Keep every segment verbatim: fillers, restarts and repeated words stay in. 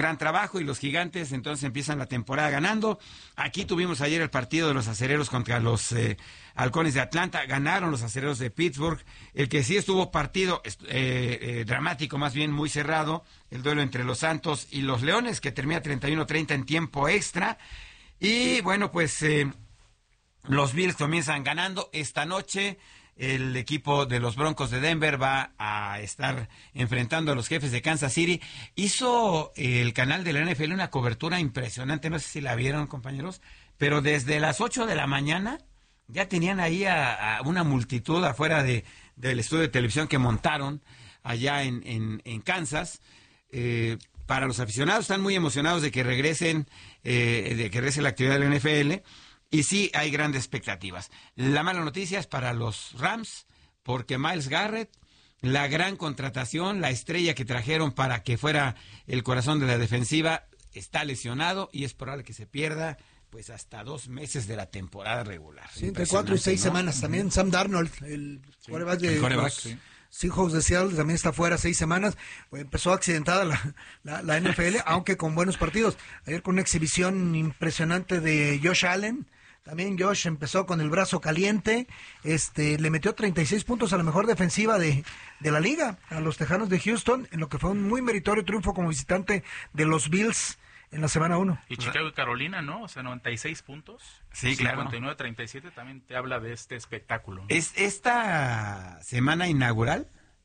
gran trabajo y los Gigantes entonces empiezan la temporada ganando. Aquí tuvimos ayer el partido de los Acereros contra los eh, Halcones de Atlanta. Ganaron los Acereros de Pittsburgh. El que sí estuvo partido eh, eh, dramático, más bien muy cerrado, el duelo entre los Santos y los Leones, que termina treinta y uno treinta en tiempo extra. Y bueno, pues eh, los Bills comienzan ganando esta noche. El equipo de los Broncos de Denver va a estar enfrentando a los Jefes de Kansas City. Hizo el canal de la N F L una cobertura impresionante, no sé si la vieron, compañeros, pero desde las ocho de la mañana ya tenían ahí a, a una multitud afuera de, del estudio de televisión que montaron allá en, en, en Kansas. Eh, para los aficionados están muy emocionados de que regresen, eh, de que regrese la actividad de la N F L. Y sí, hay grandes expectativas. La mala noticia es para los Rams, porque Myles Garrett, la gran contratación, la estrella que trajeron para que fuera el corazón de la defensiva, está lesionado y es probable que se pierda pues hasta dos meses de la temporada regular. Sí, entre cuatro y seis, ¿no?, semanas. También uh-huh. Sam Darnold, el sí. quarterback de el quarterback, los sí. Seahawks de Seattle, también está fuera seis semanas. Pues empezó accidentada la, la, la N F L, aunque con buenos partidos. Ayer con una exhibición impresionante de Josh Allen. También Josh empezó con el brazo caliente, este, le metió treinta y seis puntos a la mejor defensiva de, de la liga, a los Tejanos de Houston, en lo que fue un muy meritorio triunfo como visitante de los Bills en la semana uno. Y Chicago y Carolina, ¿no? O sea, noventa y seis puntos. Sí, claro. cincuenta y nueve a treinta y siete también te habla de este espectáculo, ¿no? Es esta semana inaugural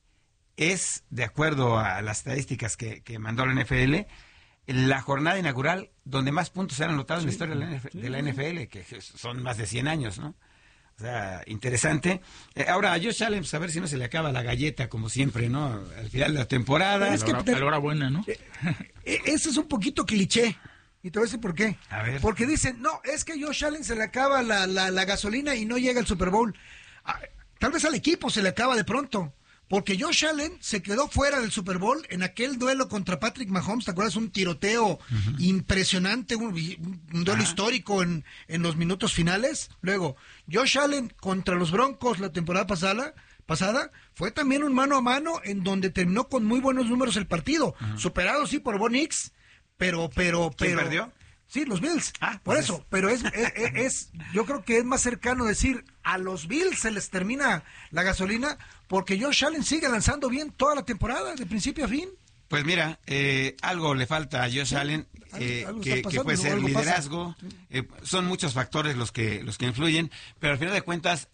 es, de acuerdo a las estadísticas que, que mandó la N F L, la jornada inaugural donde más puntos se han anotado sí, en la historia de la, N F L, sí, de la N F L, que son más de cien años, ¿no? O sea, interesante. Eh, ahora, a Josh Allen, pues a ver si no se le acaba la galleta, como siempre, ¿no? Al final de la temporada. Es que, enhorabuena, ¿no? Eh, eh, eso es un poquito cliché. Y te voy a decir por qué. A ver. Porque dicen, no, es que a Josh Allen se le acaba la, la, la gasolina y no llega al Super Bowl. Ah, tal vez al equipo se le acaba de pronto. Porque Josh Allen se quedó fuera del Super Bowl en aquel duelo contra Patrick Mahomes, ¿te acuerdas? Un tiroteo uh-huh. impresionante, un, un duelo uh-huh. histórico en, en los minutos finales. Luego, Josh Allen contra los Broncos la temporada pasada, pasada fue también un mano a mano en donde terminó con muy buenos números el partido. Uh-huh. Superado, sí, por Bo Nix, pero, pero, ¿Quién pero... perdió? Sí, los Bills. Ah, por pues eso, es... pero es, es, es, yo creo que es más cercano decir, a los Bills se les termina la gasolina, porque Josh Allen sigue lanzando bien toda la temporada, de principio a fin. Pues mira, eh, algo le falta a Josh sí, Allen, eh, algo, algo que, pasando, que puede ser liderazgo, eh, son muchos factores los que, los que influyen, pero al final de cuentas,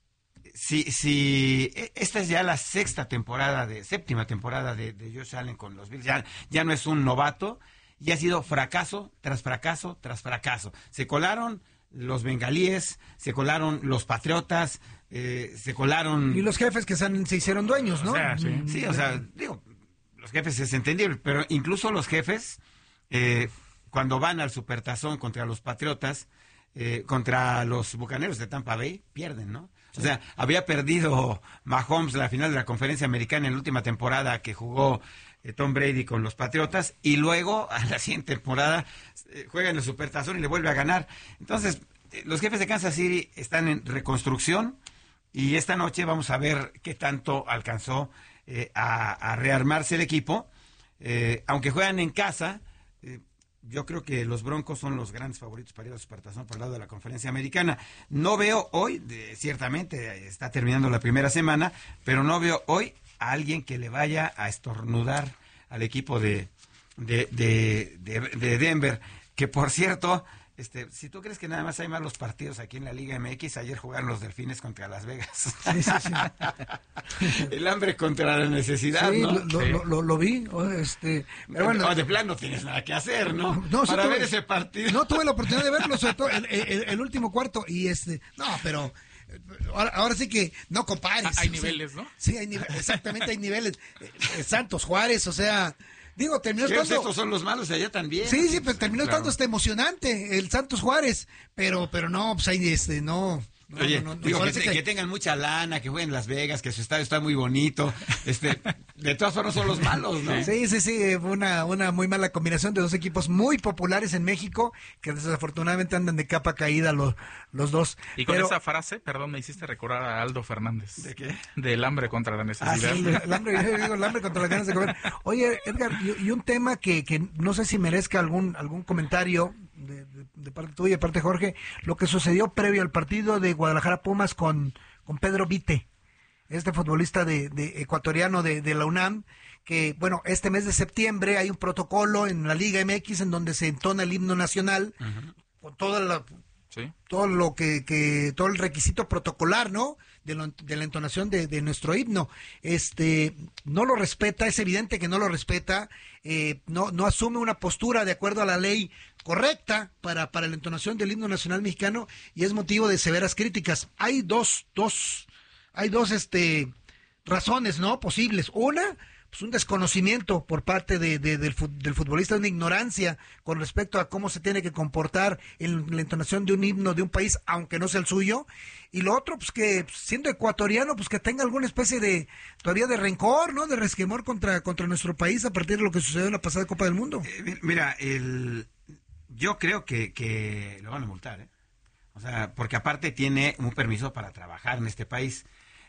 si, si esta es ya la sexta temporada, de séptima temporada de, de Josh Allen con los Bills, ya, ya no es un novato, y ha sido fracaso tras fracaso tras fracaso. Se colaron los bengalíes, se colaron los patriotas, eh, se colaron... Y los jefes que se, han, se hicieron dueños, ¿no? O sea, sí, sí, o sea, digo, los jefes es entendible, pero incluso los jefes, eh, cuando van al supertazón contra los patriotas, eh, contra los Bucaneros de Tampa Bay, pierden, ¿no? O sea, había perdido Mahomes la final de la Conferencia Americana en la última temporada que jugó eh, Tom Brady con los Patriotas, y luego a la siguiente temporada eh, juega en el Supertazón y le vuelve a ganar. Entonces, eh, los Jefes de Kansas City están en reconstrucción, y esta noche vamos a ver qué tanto alcanzó eh, a, a rearmarse el equipo. Eh, aunque juegan en casa, eh, yo creo que los Broncos son los grandes favoritos para ir al Supertazón por el lado de la Conferencia Americana. No veo hoy, de, ciertamente está terminando la primera semana, pero no veo hoy a alguien que le vaya a estornudar al equipo de, de, de, de, de Denver, que por cierto, este, si tú crees que nada más hay malos partidos aquí en la Liga M X, ayer jugaron los Delfines contra Las Vegas. Sí, sí, sí. El hambre contra la necesidad, sí, ¿no? Lo, Sí. Lo, lo, lo vi, este, pero bueno, no, de plano no tienes nada que hacer, ¿no? No, no para sí ver tuve, ese partido. No tuve la oportunidad de verlo, sobre todo el, el, el último cuarto, y este, no, pero ahora, ahora sí que no compares. Hay niveles, sea, ¿no? Sí, hay niveles, exactamente hay niveles. Eh, Santos, Juárez, o sea, digo, terminó estando... Estos son los malos de allá también. Sí, sí, pero terminó claro. estando este emocionante, el Santos Juárez, pero, pero no, pues ahí, este, no... No, Oye, no, no, digo, que, que... que tengan mucha lana, que jueguen en Las Vegas, que su estadio está muy bonito. Este, de todas formas son los malos, ¿no? Sí, sí, sí, una, una muy mala combinación de dos equipos muy populares en México, que desafortunadamente andan de capa caída los, los dos. Y con Pero... esa frase, perdón, me hiciste recordar a Aldo Fernández. ¿De qué? Del hambre contra la necesidad. Ah, sí, el hambre, yo digo, el hambre contra las ganas de comer. Oye, Edgar, y, y un tema que, que no sé si merezca algún, algún comentario de, de, de parte tuya, de parte de Jorge, lo que sucedió previo al partido de Guadalajara Pumas con, con Pedro Vite, este futbolista de, de ecuatoriano de, de la UNAM, que bueno, este mes de septiembre hay un protocolo en la Liga M X en donde se entona el himno nacional, uh-huh. con toda la, sí. todo lo que, que, todo el requisito protocolar, ¿no? De, lo, de la entonación de, de nuestro himno. Este, no lo respeta, es evidente que no lo respeta, eh, no, no asume una postura de acuerdo a la ley correcta para, para la entonación del himno nacional mexicano y es motivo de severas críticas. Hay dos, dos, hay dos, este, razones, ¿no? Posibles. Una, pues un desconocimiento por parte de, de, del, del futbolista, una ignorancia con respecto a cómo se tiene que comportar en la entonación de un himno de un país, aunque no sea el suyo. Y lo otro, pues que siendo ecuatoriano, pues que tenga alguna especie de, todavía de rencor, ¿no? De resquemor contra, contra nuestro país a partir de lo que sucedió en la pasada Copa del Mundo. Eh, mira, el, yo creo que, que lo van a multar, ¿eh? O sea, porque aparte tiene un permiso para trabajar en este país.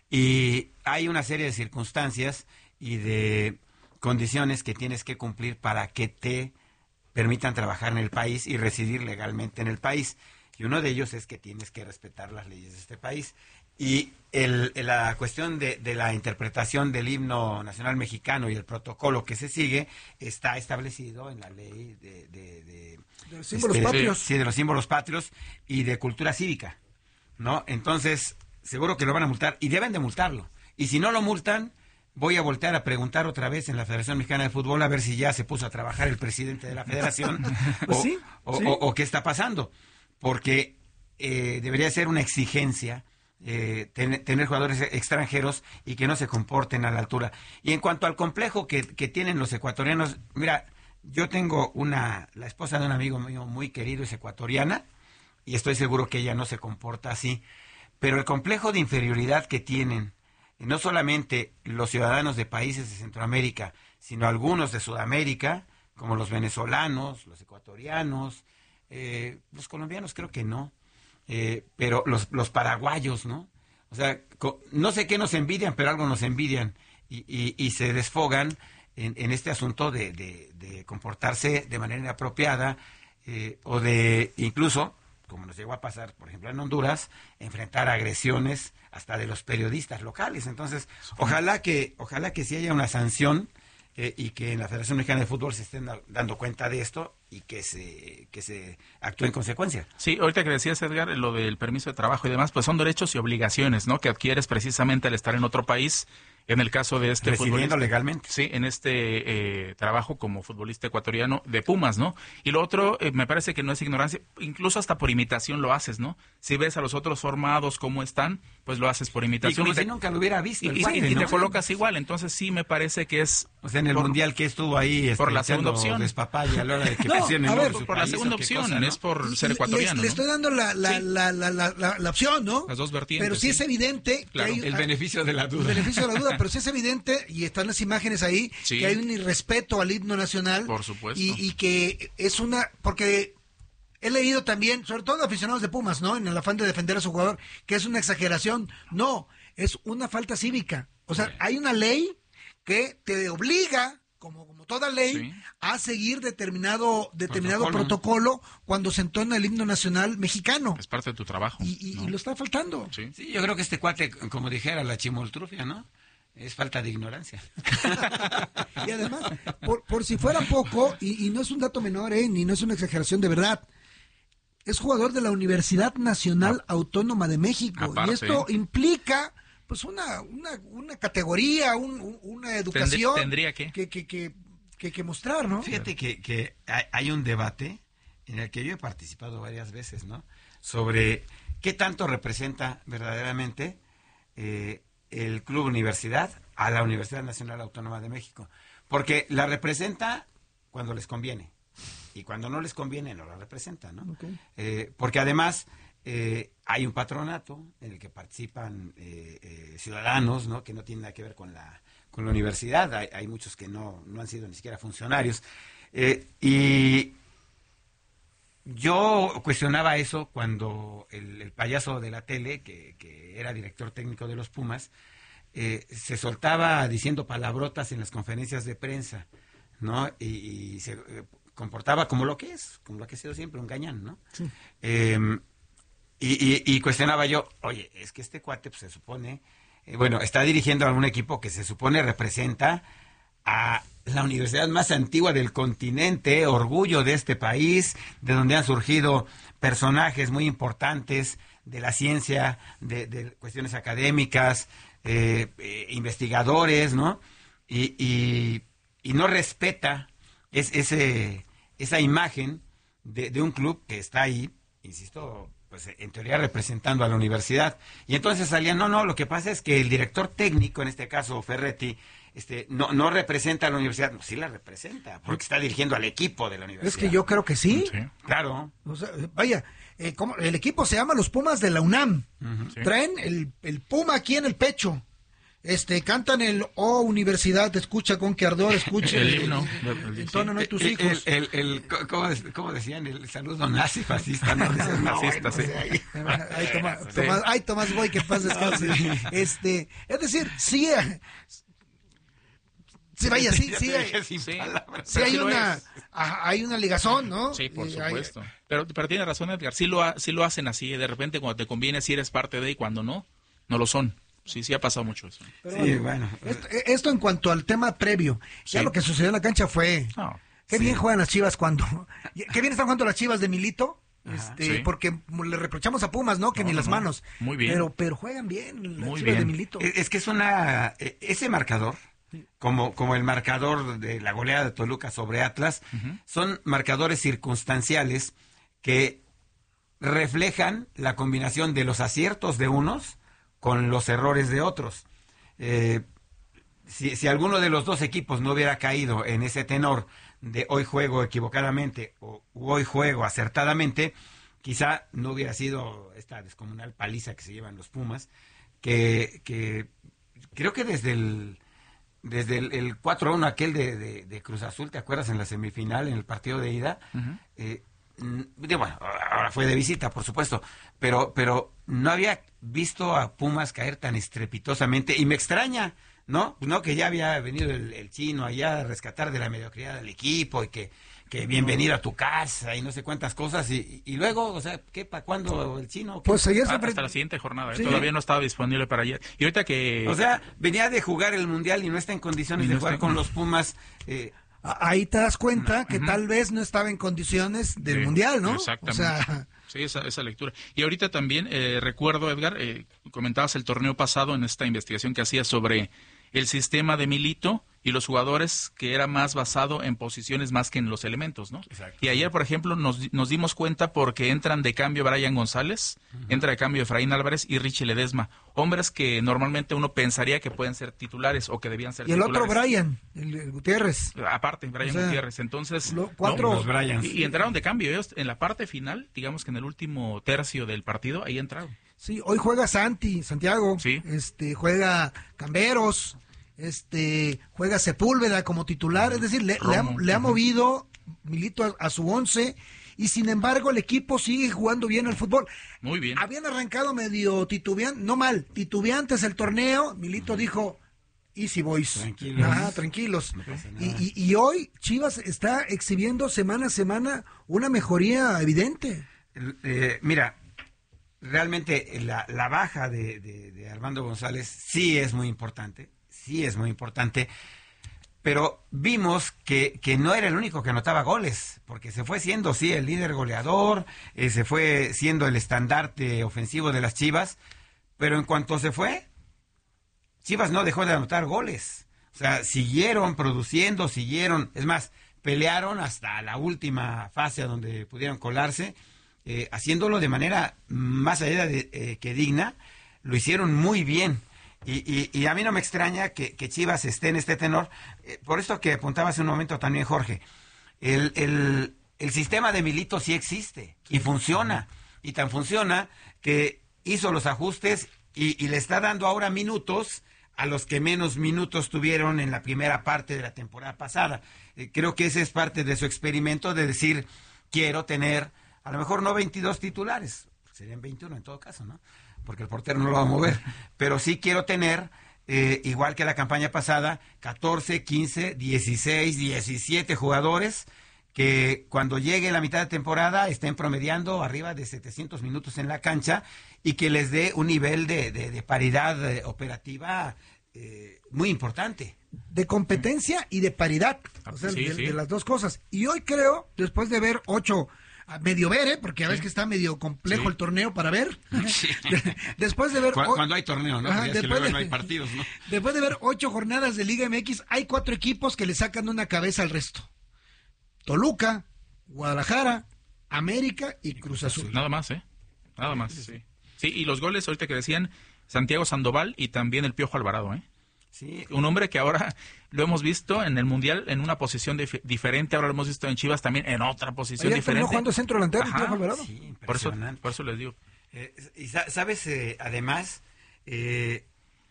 Y hay una serie de circunstancias y de condiciones que tienes que cumplir para que te permitan trabajar en el país y residir legalmente en el país. Y uno de ellos es que tienes que respetar las leyes de este país. Y el, la cuestión de, de la interpretación del himno nacional mexicano y el protocolo que se sigue está establecido en la ley de, de, de, de los símbolos este, patrios. Sí, de los símbolos patrios y de cultura cívica, ¿no? Entonces, seguro que lo van a multar y deben de multarlo. Y si no lo multan, voy a voltear a preguntar otra vez en la Federación Mexicana de Fútbol a ver si ya se puso a trabajar el presidente de la federación pues o, sí, o, sí. O, o qué está pasando. Porque eh, debería ser una exigencia eh, ten, tener jugadores extranjeros y que no se comporten a la altura. Y en cuanto al complejo que, que tienen los ecuatorianos, mira, yo tengo una, la esposa de un amigo mío muy querido es ecuatoriana y estoy seguro que ella no se comporta así. Pero el complejo de inferioridad que tienen no solamente los ciudadanos de países de Centroamérica, sino algunos de Sudamérica, como los venezolanos, los ecuatorianos, eh, los colombianos creo que no, eh, pero los, los paraguayos, ¿no? O sea, co- no sé qué nos envidian, pero algo nos envidian y, y, y se desfogan en, en este asunto de, de, de comportarse de manera inapropiada eh, o de incluso, como nos llegó a pasar, por ejemplo, en Honduras, enfrentar agresiones hasta de los periodistas locales. Entonces, ojalá que ojalá que sí haya una sanción eh, y que en la Federación Mexicana de Fútbol se estén da, dando cuenta de esto y que se que se actúe en consecuencia. Sí, ahorita que decías, Edgar, lo del permiso de trabajo y demás, pues son derechos y obligaciones, ¿no? Que adquieres precisamente al estar en otro país. En el caso de este Residiendo futbolista, legalmente. Sí, en este eh, trabajo como futbolista ecuatoriano de Pumas, ¿no? Y lo otro, eh, me parece que no es ignorancia, incluso hasta por imitación lo haces, ¿no? Si ves a los otros formados cómo están, pues lo haces por imitación. Y como y te, si nunca lo hubiera visto. Y, el y, cuate, y ¿no? te colocas igual, entonces sí me parece que es... O sea, en el por, Mundial que estuvo ahí... Por la segunda opción. Despapaya a la hora de que no, presionen a ver, por, su por país, la segunda o qué opción, cosa, ¿no? es por ser Le- ecuatoriano, Le, le estoy ¿no? dando la, la, Sí. la, la, la, la, la opción, ¿no? Las dos vertientes. Pero sí, es evidente Claro, que hay, El beneficio de la el duda. beneficio de la duda, pero sí es evidente, y están las imágenes ahí, Sí. que hay un irrespeto al himno nacional. Por supuesto. Y, y que es una, porque he leído también, sobre todo aficionados de Pumas, ¿no? En el afán de defender a su jugador, que es una exageración. No, es una falta cívica. O sea, Sí. hay una ley que te obliga, como, como toda ley, Sí. a seguir determinado, determinado Protocolo. protocolo. Cuando se entona el himno nacional mexicano. Es parte de tu trabajo. Y, y- ¿no? y lo está faltando. Sí. Sí, yo creo que este cuate, como dijera la chimoltrufia, ¿no? Es falta de ignorancia. Y además, por, por si fuera poco, y, y no es un dato menor, ¿eh? Ni no es una exageración de verdad, es jugador de la Universidad Nacional Autónoma de México. Aparte. Y esto implica pues una, una, una categoría, un- un- una educación tendría que. que, que, que, que- que mostrar, ¿no? Fíjate que, que hay, hay un debate en el que yo he participado varias veces, ¿no? Sobre qué tanto representa verdaderamente eh, el Club Universidad a la Universidad Nacional Autónoma de México. Porque la representa cuando les conviene. Y cuando no les conviene, no la representa, ¿no? Ok. Eh, porque además, Eh, hay un patronato en el que participan eh, eh, ciudadanos, ¿no? Que no tienen nada que ver con la, con la universidad. Hay, hay muchos que no, no han sido ni siquiera funcionarios. Eh, y yo cuestionaba eso cuando el, el payaso de la tele, que, que era director técnico de los Pumas, eh, se soltaba diciendo palabrotas en las conferencias de prensa, ¿no? Y, y se eh, comportaba como lo que es, como lo que ha sido siempre, un gañán, ¿no? Sí. Eh, y, y, y cuestionaba yo, oye, es que este cuate pues, se supone, eh, bueno, está dirigiendo a un equipo que se supone representa a la universidad más antigua del continente, orgullo de este país, de donde han surgido personajes muy importantes de la ciencia, de, de cuestiones académicas, eh, eh, investigadores, ¿no? Y, y, y no respeta es, ese, esa imagen de, de un club que está ahí, insisto, pues en teoría representando a la universidad. Y entonces salían, no, no, lo que pasa es que el director técnico, en este caso Ferretti, Este, no, no representa a la universidad, no, sí la representa, porque está dirigiendo al equipo de la universidad. Es que yo creo que sí. Sí. Claro. O sea, vaya, eh, ¿cómo? El equipo se llama los Pumas de la UNAM. Uh-huh. Sí. Traen el, el Puma aquí en el pecho. Este, cantan el Oh Universidad, escucha con qué ardor, escucha el himno. Entonan hoy tus hijos. El, el, el, ¿cómo, ¿Cómo decían? El saludo nazi fascista, ¿no? Fascista, sí. Ay, Tomás, sí. Tomás, ay, Tomás Boy, que paz descanse. Este, es decir, sí... Sí, vaya, sí, sí, hay, sí, sí hay una, hay una ligazón, ¿no? Sí, por supuesto. Hay, pero, pero tiene razón, Edgar, sí lo, sí lo hacen así, de repente cuando te conviene sí eres parte de y cuando no, no lo son. Sí, sí ha pasado mucho eso. Pero sí, bueno. Esto, esto en cuanto al tema previo, ya sí. Lo que sucedió en la cancha fue, no, qué sí. bien juegan las Chivas cuando, qué bien están jugando las Chivas de Milito. Ajá, este, sí. Porque le reprochamos a Pumas, ¿no? Que no, ni las no, manos. Muy bien. Pero, pero juegan bien las muy Chivas bien. de Milito. Es que es una, ese marcador, Como, como el marcador de la goleada de Toluca sobre Atlas, uh-huh. son marcadores circunstanciales que reflejan la combinación de los aciertos de unos con los errores de otros. Eh, si, si alguno de los dos equipos no hubiera caído en ese tenor de hoy juego equivocadamente o hoy juego acertadamente, quizá no hubiera sido esta descomunal paliza que se llevan los Pumas, que, que creo que desde el Desde el, el cuatro a uno aquel de, de, de Cruz Azul, ¿te acuerdas? En la semifinal, en el partido de ida. Uh-huh. Eh, de, bueno, ahora fue de visita, por supuesto, pero, pero no había visto a Pumas caer tan estrepitosamente, y me extraña, ¿no? No, que ya había venido el, el chino allá a rescatar de la mediocridad del equipo, y que, que bienvenido a tu casa, y no sé cuántas cosas, y, y luego, o sea, ¿qué, para cuándo el chino? Pues ayer ah, hasta la siguiente jornada, sí. Todavía no estaba disponible para ayer. Y ahorita que... O sea, venía de jugar el Mundial y no está en condiciones no de jugar con los Pumas. Eh, Ahí te das cuenta que uh-huh. tal vez no estaba en condiciones del sí, Mundial, ¿no? Exactamente. O sea... Sí, esa, esa lectura. Y ahorita también eh, recuerdo, Edgar, eh, comentabas el torneo pasado en esta investigación que hacías sobre el sistema de Milito y los jugadores, que era más basado en posiciones más que en los elementos, ¿no? Exacto. Y ayer, por ejemplo, nos, nos dimos cuenta porque entran de cambio Brian González, uh-huh. entra de cambio Efraín Álvarez y Richie Ledesma, hombres que normalmente uno pensaría que pueden ser titulares o que debían ser y titulares. Y el otro Brian, el, el Gutiérrez. Aparte, Brian o sea, Gutiérrez. Entonces, lo, cuatro no, Bryans. Y, y entraron de cambio ellos en la parte final, digamos que en el último tercio del partido, ahí entraron. Sí, hoy juega Santi, Santiago, sí. este juega Camberos, este juega Sepúlveda como titular, es decir, le, le, ha, le ha movido Milito a, a su once, y sin embargo el equipo sigue jugando bien al fútbol. Muy bien. Habían arrancado medio titubeantes, no mal, titubeantes el torneo, Milito uh-huh. dijo, easy boys, tranquilos, Ajá, tranquilos. No y, y, y hoy Chivas está exhibiendo semana a semana una mejoría evidente. Eh, mira, realmente la, la baja de, de, de Armando González sí es muy importante, sí es muy importante, pero vimos que, que no era el único que anotaba goles, porque se fue siendo, sí, el líder goleador, eh, se fue siendo el estandarte ofensivo de las Chivas, pero en cuanto se fue, Chivas no dejó de anotar goles, o sea, siguieron produciendo, siguieron, es más, pelearon hasta la última fase donde pudieron colarse, eh, haciéndolo de manera más allá de eh, que digna, lo hicieron muy bien. Y, y, y a mí no me extraña que, que Chivas esté en este tenor, eh, por esto que apuntaba hace un momento también Jorge, el, el, el sistema de Milito sí existe y funciona, y tan funciona que hizo los ajustes y, y le está dando ahora minutos a los que menos minutos tuvieron en la primera parte de la temporada pasada. Eh, creo que ese es parte de su experimento de decir, quiero tener, a lo mejor no veintidós titulares, serían veintiuno en todo caso, ¿no? Porque el portero no lo va a mover, pero sí quiero tener, eh, igual que la campaña pasada, catorce, quince, dieciséis, diecisiete jugadores que cuando llegue la mitad de temporada estén promediando arriba de setecientos minutos en la cancha y que les dé un nivel de, de, de paridad eh, operativa eh, muy importante. De competencia y de paridad, o sea, sí, de, sí. de las dos cosas. Y hoy creo, después de ver ocho, a medio ver, ¿eh? porque a veces que está medio complejo Sí. el torneo para ver. Sí. De- después de ver... Cuando, o- cuando hay torneo, ¿no? Ajá, Porque es que después luego de- no hay partidos, ¿no? Después de ver ocho jornadas de Liga M X, hay cuatro equipos que le sacan una cabeza al resto. Toluca, Guadalajara, América y Cruz Azul. Nada más, ¿eh? Nada más, sí. Sí, y los goles ahorita que decían Santiago Sandoval y también el Piojo Alvarado, ¿eh? Sí. Un hombre que ahora lo hemos visto en el Mundial en una posición dif- diferente, ahora lo hemos visto en Chivas también en otra posición Ayer terminó diferente. jugando centro delantero el Ajá, Piojo Alvarado. Sí, Por eso, impresionante. por eso les digo. Eh, y sa- sabes, eh, además, eh,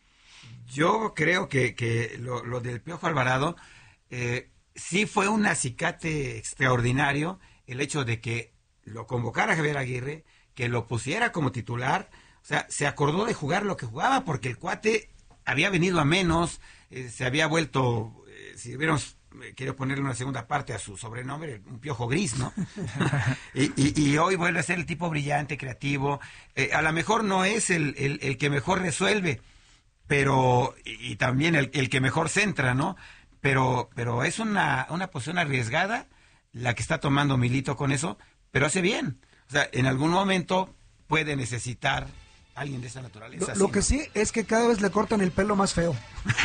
yo creo que, que lo, lo del Piojo Alvarado eh, sí fue un acicate extraordinario el hecho de que lo convocara Javier Aguirre, que lo pusiera como titular, o sea, se acordó de jugar lo que jugaba porque el cuate había venido a menos, eh, se había vuelto, eh, si hubiéramos eh, querido ponerle una segunda parte a su sobrenombre, un piojo gris, ¿no? y, y, y hoy vuelve a ser el tipo brillante, creativo, eh, a lo mejor no es el, el, el que mejor resuelve, pero, y, y también el, el que mejor centra, ¿no? Pero, pero es una, una posición arriesgada la que está tomando Milito con eso, pero hace bien. O sea, en algún momento puede necesitar alguien de esa naturaleza. Lo, lo ¿sí, que no? sí es que cada vez le cortan el pelo más feo.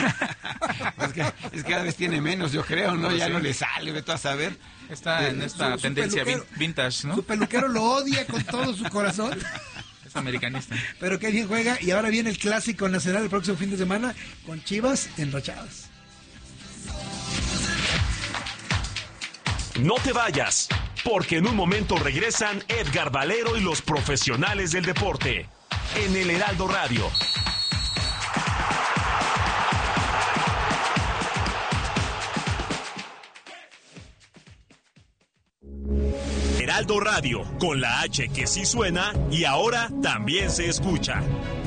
es, que, es que cada vez tiene menos, yo creo, ¿no? Pues ya sí. no le sale, vete a saber. Está en Eh, esta su- su tendencia peluquero- vin- vintage, ¿no? Su peluquero lo odia con todo su corazón, Es americanista. pero qué bien juega. Y ahora viene el clásico nacional el próximo fin de semana con Chivas enrachadas. No te vayas, porque en un momento regresan Edgar Valero y los profesionales del deporte en el Heraldo Radio. Heraldo Radio, con la H que sí suena y ahora también se escucha.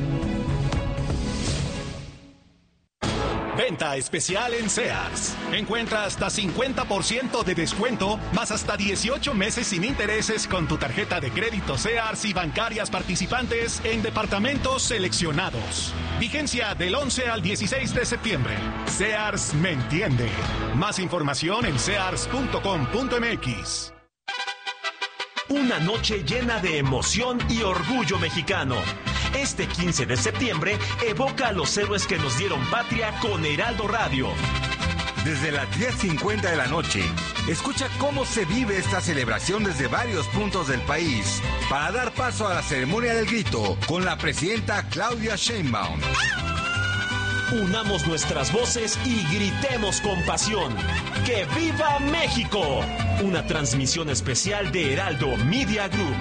Venta especial en Sears. Encuentra hasta cincuenta por ciento de descuento, más hasta dieciocho meses sin intereses con tu tarjeta de crédito Sears y bancarias participantes en departamentos seleccionados. Vigencia del once al dieciséis de septiembre. Sears me entiende. Más información en sears punto com punto m x. Una noche llena de emoción y orgullo mexicano. Este quince de septiembre evoca a los héroes que nos dieron patria con Heraldo Radio. Desde las diez cincuenta de la noche, escucha cómo se vive esta celebración desde varios puntos del país para dar paso a la ceremonia del grito con la presidenta Claudia Sheinbaum. Unamos nuestras voces y gritemos con pasión. ¡Que viva México! Una transmisión especial de Heraldo Media Group.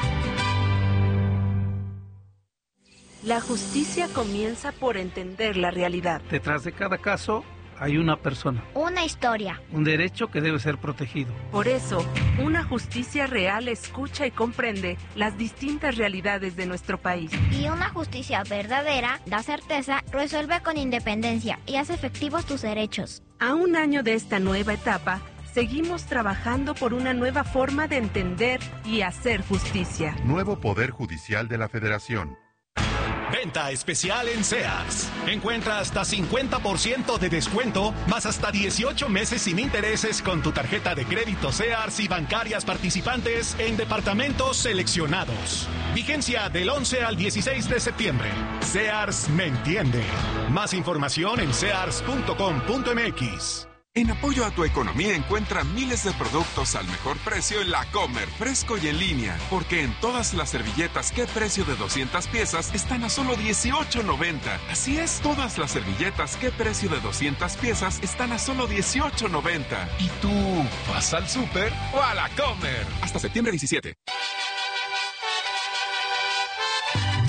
La justicia comienza por entender la realidad. Detrás de cada caso hay una persona, Una historia. un derecho que debe ser protegido. Por eso, una justicia real escucha y comprende las distintas realidades de nuestro país. Y una justicia verdadera da certeza, resuelve con independencia y hace efectivos tus derechos. A un año de esta nueva etapa, seguimos trabajando por una nueva forma de entender y hacer justicia. Nuevo Poder Judicial de la Federación. Venta especial en Sears. Encuentra hasta cincuenta por ciento de descuento, más hasta dieciocho meses sin intereses con tu tarjeta de crédito Sears y bancarias participantes en departamentos seleccionados. Vigencia del once al dieciséis de septiembre. Sears me entiende. Más información en sears punto com punto m x. En apoyo a tu economía encuentra miles de productos al mejor precio en La Comer, fresco y en línea. Porque en todas las servilletas ¿Qué precio de doscientas piezas? Están a solo dieciocho noventa. Así es, todas las servilletas ¿Qué precio de doscientas piezas? Están a solo dieciocho noventa. ¿Y tú vas al súper o a La Comer? Hasta septiembre diecisiete.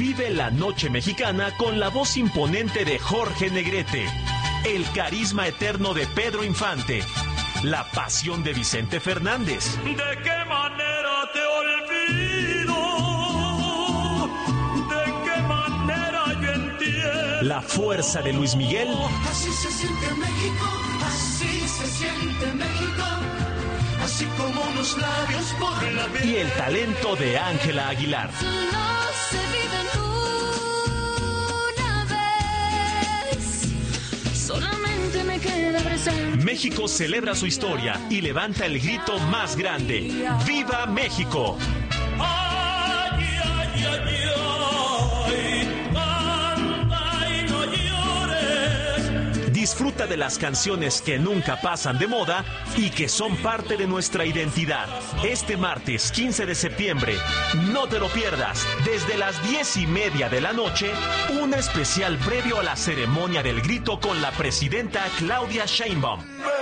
Vive la noche mexicana con la voz imponente de Jorge Negrete, el carisma eterno de Pedro Infante, la pasión de Vicente Fernández. ¿De qué manera te olvido? ¿De qué manera yo entiendo? La fuerza de Luis Miguel. Así se siente México, así se siente México, así como unos labios por la piel. Y el talento de Ángela Aguilar. No se vive una vez, solamente me queda abrazar. México celebra su historia y levanta el grito más grande. ¡Viva México! Ay, ay, ay, ay, canta y no llores. Disfruta de las canciones que nunca pasan de moda y que son parte de nuestra identidad. Este martes quince de septiembre, no te lo pierdas, desde las diez y media de la noche, un especial previo a la ceremonia del grito con la presidenta Claudia Sheinbaum.